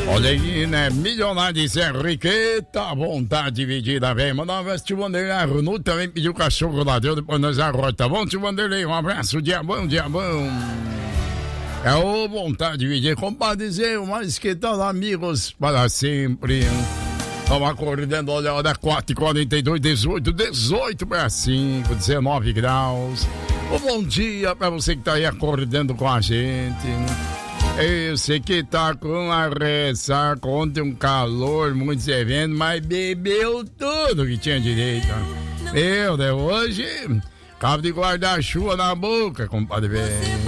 Olha aí, né? Milionário de Zé Riqueta, vontade dividida, vem. Mandar um abraço, tio Vanderlei. Runo também pediu cachorro lá dentro, depois nós arroz, tá bom, tio Vanderlei? Um abraço, dia bom, dia bom. É o vontade dividida, compadecer, mas que tal, amigos, para sempre. Vamos acordando, olha, hora 4h42, 18 para 5, 19 graus. Um bom dia para você que tá aí acordando com a gente. Eu sei que tá com a ressaca, ontem um calor, muitos eventos, mas bebeu tudo que tinha direito. Meu Deus, hoje, cabo de guarda-chuva na boca, compadre velho.